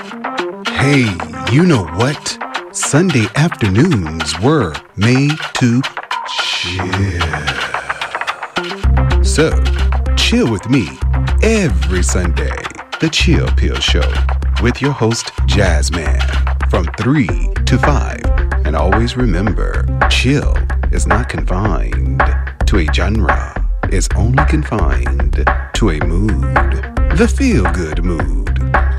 Hey, you know what? Sunday afternoons were made to chill. So, chill with me every Sunday. The Chill Pill Show with your host, Jazzman, from 3 to 5. And always remember, chill is not confined to a genre. It's only confined to a mood. The feel-good mood.